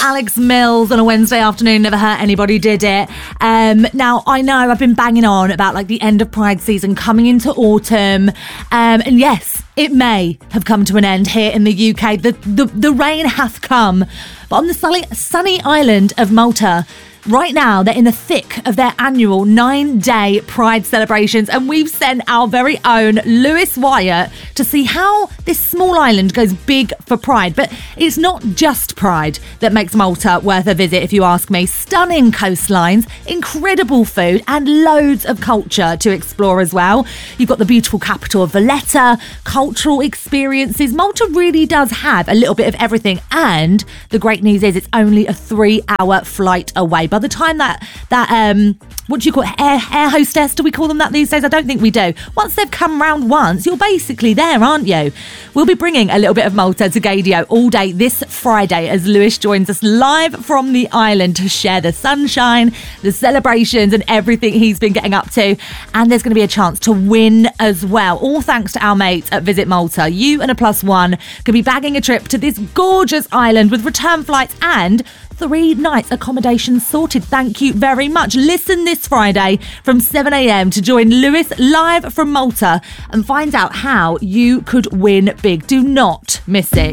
Alex Mills on a Wednesday afternoon. Never hurt anybody, did it? Now, I know I've been banging on about like the end of Pride season coming into autumn. And yes, it may have come to an end here in the UK. The rain hath come. But on the sunny island of Malta, right now, they're in the thick of their annual 9-day Pride celebrations, and we've sent our very own Lewis Wyatt to see how this small island goes big for Pride. But it's not just Pride that makes Malta worth a visit, if you ask me. Stunning coastlines, incredible food, and loads of culture to explore as well. You've got the beautiful capital of Valletta, cultural experiences. Malta really does have a little bit of everything, and the great news is it's only a 3-hour flight away. By the time that what do you call it, air hostess, do we call them that these days? I don't think we do. Once they've come round once, you're basically there, aren't you? We'll be bringing a little bit of Malta to Gaydio all day this Friday as Lewis joins us live from the island to share the sunshine, the celebrations and everything he's been getting up to. And there's going to be a chance to win as well, all thanks to our mates at Visit Malta. You and a +1 could be bagging a trip to this gorgeous island with return flights and 3 nights accommodation sorted. Thank you very much. Listen this Friday from 7 a.m. to join Lewis live from Malta and find out how you could win big. Do not miss it.